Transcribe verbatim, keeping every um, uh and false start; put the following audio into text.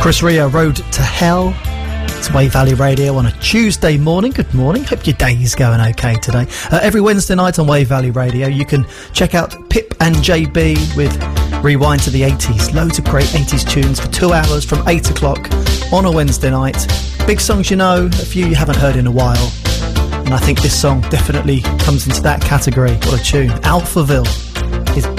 Chris Rea, Road to Hell. It's Wave Valley Radio on a Tuesday morning. Good morning. Hope your day is going okay today. Uh, every Wednesday night on Wave Valley Radio, you can check out Pip and J B with Rewind to the eighties. Loads of great eighties tunes for two hours from eight o'clock on a Wednesday night. Big songs you know, a few you haven't heard in a while. And I think this song definitely comes into that category. What a tune. Alphaville.